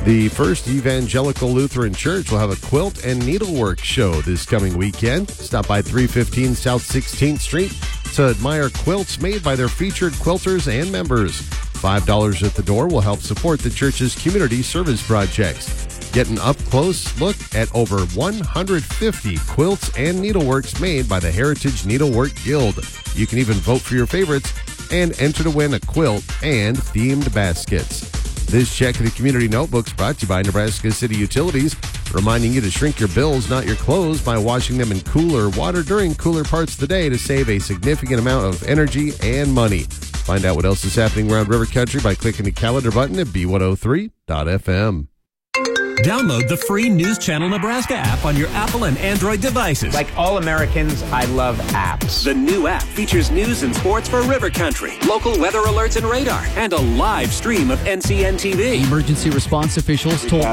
The First Evangelical Lutheran Church will have a quilt and needlework show this coming weekend. Stop by 315 South 16th Street to admire quilts made by their featured quilters and members. $5 at the door will help support the church's community service projects. Get an up-close look at over 150 quilts and needleworks made by the Heritage Needlework Guild. You can even vote for your favorites and enter to win a quilt and themed baskets. This check of the Community Notebooks brought to you by Nebraska City Utilities, reminding you to shrink your bills, not your clothes, by washing them in cooler water during cooler parts of the day to save a significant amount of energy and money. Find out what else is happening around River Country by clicking the calendar button at B103.fm. Download the free News Channel Nebraska app on your Apple and Android devices. Like all Americans, I love apps. The new app features news and sports for River Country, local weather alerts and radar, and a live stream of NCN TV. Emergency response officials told